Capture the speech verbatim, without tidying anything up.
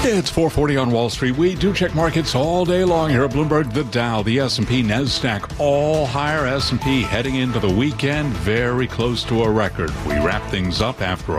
It's four forty on Wall Street. We do check markets all day long here at Bloomberg. The Dow, the S and P, NASDAQ, all higher. S and P heading into the weekend, very close to a record. We wrap things up after a